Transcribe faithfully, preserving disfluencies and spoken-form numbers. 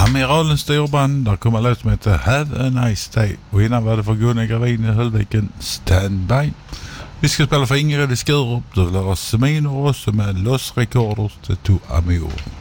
Amiralen styrband, der kommer løs med til Have a Nice Day. Og innan var det for Gunnar Gravine Hølviken, Stand By. Vi skal spille for Ingrid i Skurup, da vil det være Semino også med Los Recordos til To Amigos.